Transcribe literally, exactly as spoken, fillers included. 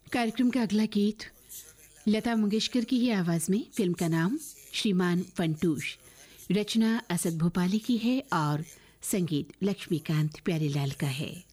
कार्यक्रम का अगला गीत लता मंगेशकर की ही आवाज में, फिल्म का नाम श्रीमान फंटूश, रचना असद भोपाली की है और संगीत लक्ष्मीकांत प्यारेलाल का है।